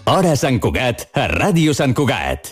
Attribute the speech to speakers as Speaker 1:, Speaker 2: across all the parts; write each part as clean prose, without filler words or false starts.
Speaker 1: Hora Sant Cugat, a Ràdio Sant Cugat.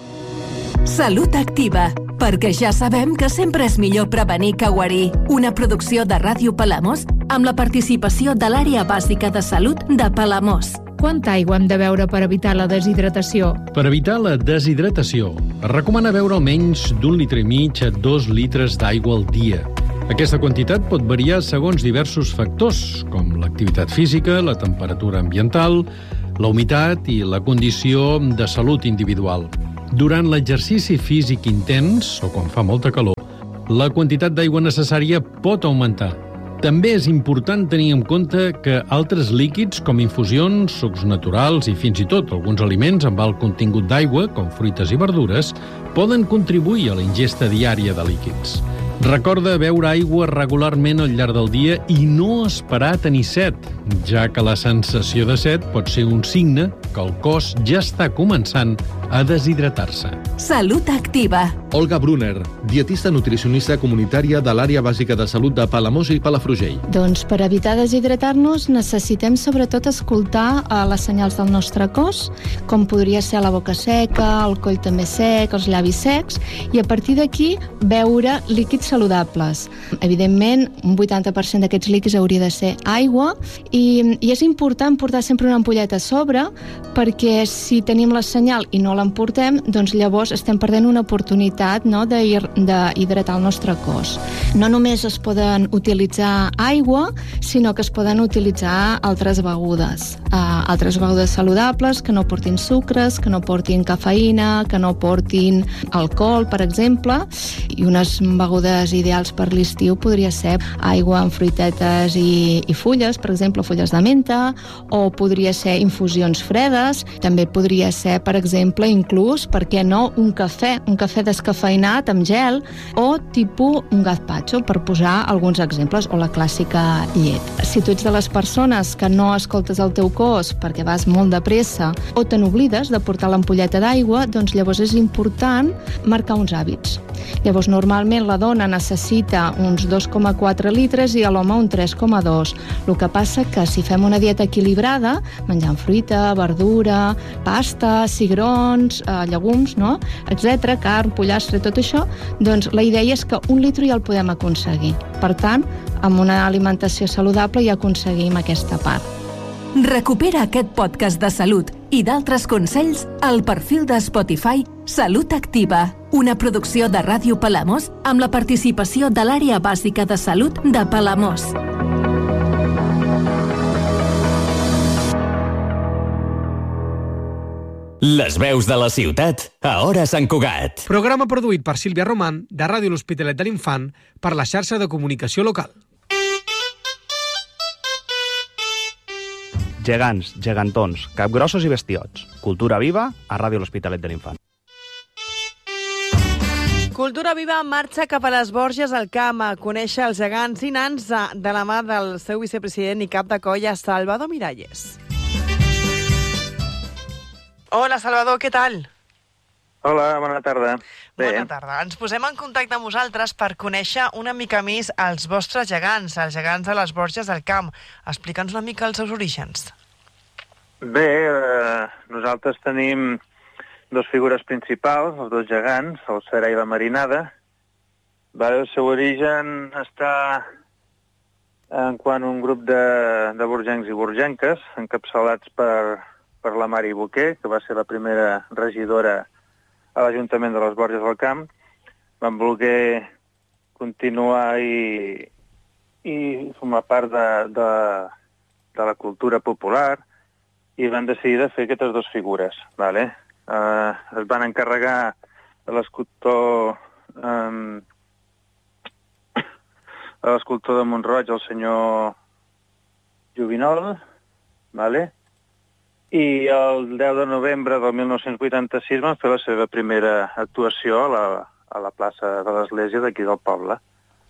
Speaker 2: Salut Activa, perquè ja sabem que sempre és millor prevenir que guarir. Una producció de Ràdio Palamós amb la participació de l'Àrea Bàsica de Salut de Palamós.
Speaker 3: Quanta aigua hem de beure per evitar la deshidratació?
Speaker 4: Per evitar la deshidratació, es recomana beure almenys d'1,5 litre a 2 litres d'aigua al dia. Aquesta quantitat pot variar segons diversos factors, com l'activitat física, la temperatura ambiental, la humitat i la condició de salut individual. Durant l'exercici físic intens, o quan fa molta calor, la quantitat d'aigua necessària pot augmentar. També és important tenir en compte que altres líquids, com infusions, sucs naturals i fins i tot alguns aliments amb alt contingut d'aigua, com fruites i verdures, poden contribuir a la ingesta diària de líquids. Recorda beure aigua regularment al llarg del dia i no esperar a tenir set, ja que la sensació de set pot ser un signe que el cos ja està començant a deshidratar-se.
Speaker 2: Salut Activa.
Speaker 5: Olga Brunner, dietista nutricionista comunitària de l'Àrea Bàsica de Salut de Palamós i Palafrugell.
Speaker 6: Doncs per evitar deshidratar-nos necessitem sobretot escoltar les senyals del nostre cos, com podria ser la boca seca, el coll també sec, els llavis secs, i a partir d'aquí beure líquids saludables. Evidentment, un 80% d'aquests líquids hauria de ser aigua i és important portar sempre una ampolleta a sobre perquè si tenim la senyal i no l'emportem, doncs llavors estem perdent una oportunitat, no, d'hidratar el nostre cos. No només es poden utilitzar aigua, sinó que es poden utilitzar altres begudes saludables que no portin sucres, que no portin cafeïna, que no portin alcohol, per exemple, i unes begudes ideals per l'estiu podria ser aigua amb fruitetes i fulles, per exemple, fulles de menta, o podria ser infusions fredes, també podria ser, per exemple, inclús, per què no, un cafè descafeïnat amb gel, o tipus un gazpacho, per posar alguns exemples, o la clàssica llet. Si tu ets de les persones que no escoltes el teu cos perquè vas molt de pressa o te n'oblides de portar l'ampolleta d'aigua, doncs llavors és important marcar uns hàbits. Llavors, normalment la dona necessita uns 2,4 litres i l'home un 3,2. El que passa que si fem una dieta equilibrada, menjant fruita, verdura, pasta, cigrons, llegums, no? etc., carn, pollastre, tot això, doncs la idea és que 1 litre ja el podem aconseguir. Per tant, amb una alimentació saludable ja aconseguim aquesta part.
Speaker 2: Recupera aquest podcast de salut i d'altres consells al perfil de Spotify Salut Activa, una producció de Ràdio Palamós amb la participació de l'Àrea Bàsica de Salut de Palamós.
Speaker 1: Les veus de la ciutat a Hora Sant Cugat.
Speaker 7: Programa produït per Sílvia Román, de Ràdio L'Hospitalet de l'Infant, per la xarxa de comunicació local.
Speaker 8: Gegants, gegantons, capgrossos i bestiots. Cultura viva a Ràdio L'Hospitalet de l'Infant.
Speaker 9: Cultura Viva marxa cap a les Borges al Camp a conèixer els gegants i nans de la mà del seu vicepresident i cap de colla, Salvador Miralles. Hola, Salvador, què tal?
Speaker 10: Hola, bona tarda. Bé.
Speaker 9: Bona tarda. Ens posem en contacte amb vosaltres per conèixer una mica més els vostres gegants, els gegants de les Borges del Camp. Explica'ns una mica els seus orígens.
Speaker 10: Bé, nosaltres tenim dos figures principals, els dos gegants, el Serà i la Marinada. El seu origen està en quant un grup de borgencs i borgenques, encapçalats per la Mari Boquer, que va ser la primera regidora a l'Ajuntament de les Borges del Camp. Van voler continuar i formar part de la cultura popular i van decidir de fer aquestes dues figures. Vale? Es van encarregar a l'escultor de Mont-roig, el senyor Jovinol, vale? I el 10 de novembre del 1986 van fer la seva primera actuació a la plaça de l'Església d'aquí del poble.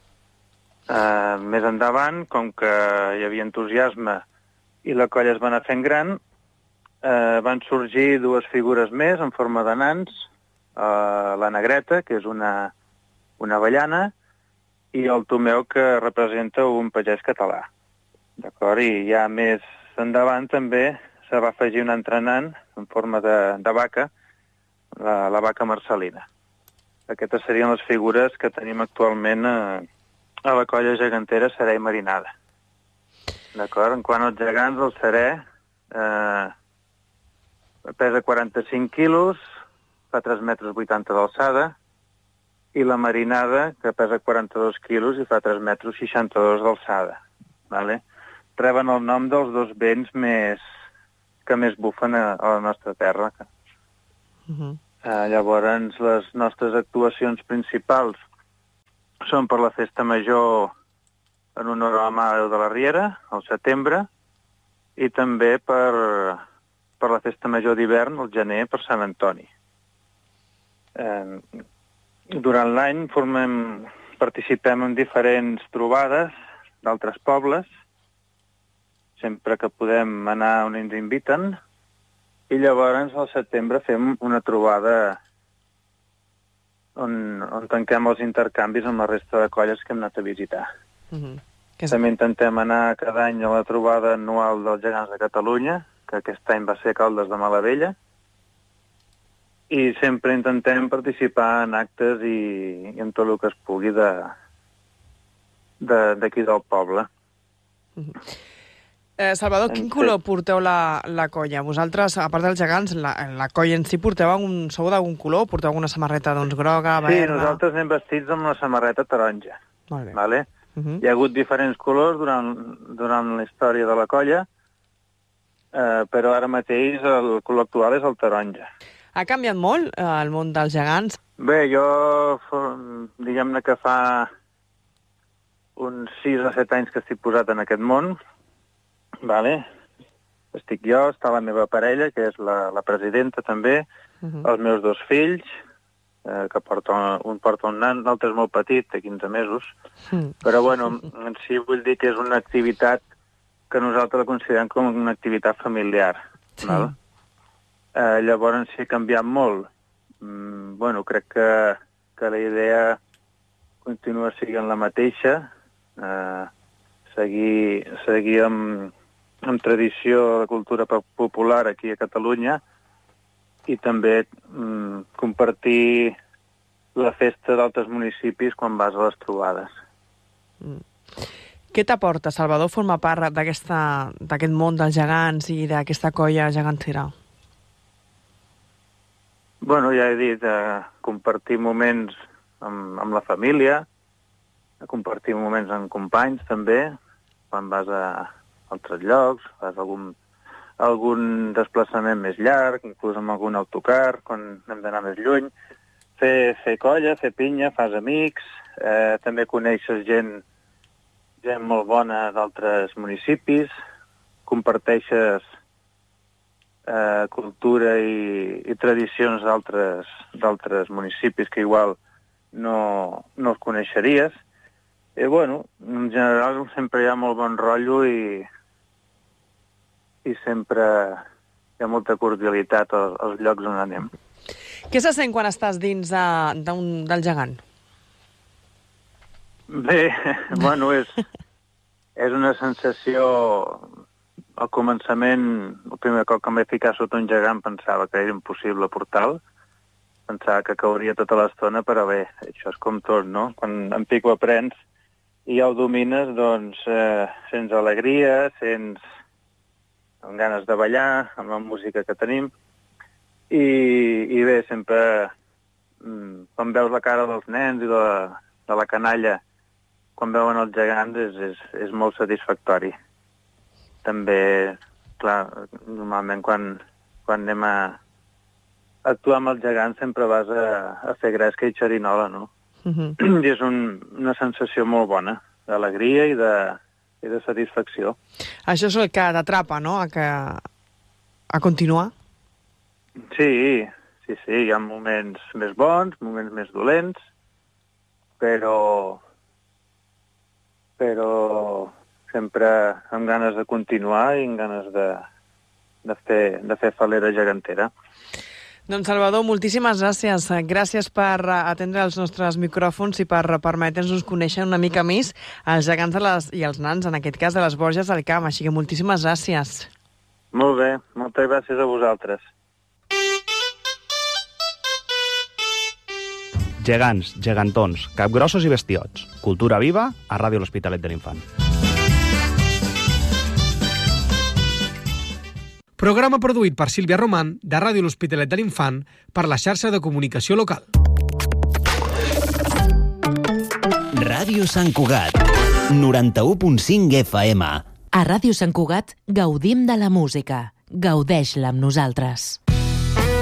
Speaker 10: Més endavant, com que hi havia entusiasme i la colla es va anar fent gran, van sorgir dues figures més en forma de nans, la Negreta, que és una avellana, i el Tomeu, que representa un pagès català. D'acord? I ja més endavant també se va afegir un altre nan, en forma de vaca, la vaca marcelina. Aquestes serien les figures que tenim actualment a la colla gegantera Serè i Marinada. D'acord? En quant als gegants, el Serè pesa 45 quilos, fa 3,80 metres d'alçada, i la Marinada, que pesa 42 quilos i fa 3,62 metres d'alçada. Vale? Reben el nom dels dos vents que més bufen a la nostra terra. Llavors, les nostres actuacions principals són per la festa major en honor a la Mare de la Riera, al setembre, i també per la festa major d'hivern, al gener, per Sant Antoni. Durant l'any participem en diferents trobades d'altres pobles, sempre que podem anar on ens inviten, i llavors al setembre fem una trobada on tanquem els intercanvis amb la resta de colles que hem anat a visitar. També intentem anar cada any a la trobada anual dels gegants de Catalunya, que aquest any va ser a Caldes de Malavella, i sempre intentem participar en actes i en tot el que es pugui d'aquí del poble.
Speaker 9: Salvador, quin color porteu la colla? Vosaltres, a part dels gegants, la colla en si sou d'algun color? Porteu alguna samarreta groga, verda?
Speaker 10: Sí, nosaltres anem vestits amb una samarreta taronja.
Speaker 9: Molt bé.
Speaker 10: Vale? Hi ha hagut diferents colors durant la història de la colla, però ara mateix el color actual és el taronja.
Speaker 9: Ha canviat molt el món dels gegants?
Speaker 10: Bé, jo diguem-ne que fa uns 6 o 7 anys que estic posat en aquest món. Vale. Estic jo, està la meva parella, que és la presidenta també, els meus 2 fills, que un porta un nan, l'altre és molt petit, té 15 mesos, però bueno, en si vull dir que és una activitat que nosaltres la considerem com una activitat familiar. Val? Llavors sí ha canviat molt. Bueno, crec que la idea continua sent la mateixa, seguir amb tradició de cultura popular aquí a Catalunya i també compartir la festa d'altres municipis quan vas a les trobades.
Speaker 9: Què t'aporta, Salvador, formar part d'aquest món dels gegants i d'aquesta colla gegantera?
Speaker 10: Bueno, ja he dit, compartir moments amb la família, compartir moments amb companys també, quan vas a altres llocs, fas algun desplaçament més llarg, inclús amb algun autocar, quan hem d'anar més lluny, fer colla, fer pinya, fas amics, també coneixes gent molt bona d'altres municipis, comparteixes cultura i tradicions d'altres municipis que igual no els coneixeries. I, bueno, en general sempre hi ha molt bon rotllo i sempre hi ha molta cordialitat als llocs on anem.
Speaker 9: Què se sent quan estàs dins del gegant?
Speaker 10: Bé, bueno, és una sensació... Al començament, el primer cop que em vaig ficar sota un gegant pensava que era impossible portar-lo. Pensava que cauria tota l'estona, però bé, això és com tot, no? Quan en pic ho aprens i ja ho domines, doncs sents alegria, sents amb ganes de ballar, amb la música que tenim. I bé, sempre quan veus la cara dels nens i de la canalla quan veuen els gegants és molt satisfactori. També, clar, normalment quan anem a actuar amb els gegants sempre vas a fer gresca i xerinola, no? I és una sensació molt bona, d'alegria i de satisfacció.
Speaker 9: Això és el que t'atrapa, no?, a continuar?
Speaker 10: Sí, hi ha moments més bons, moments més dolents, però sempre amb ganes de continuar i amb ganes de fer falera gegantera.
Speaker 9: Doncs, Salvador, moltíssimes gràcies. Gràcies per atendre els nostres micròfons i per permetre'ns conèixer una mica més els gegants i els nans, en aquest cas de les Borges del Camp. Així que moltíssimes gràcies.
Speaker 10: Molt bé, moltes gràcies a vosaltres.
Speaker 8: Gegants, gegantons, capgrossos i bestiots. Cultura viva a Ràdio L'Hospitalet de l'Infant.
Speaker 7: Programa produït per Sílvia Román, de Ràdio L'Hospitalet de l'Infant, per la xarxa de comunicació local.
Speaker 1: Ràdio Sant Cugat, 91.5 FM.
Speaker 11: A Ràdio Sant Cugat gaudim de la música. Gaudeix-la amb nosaltres.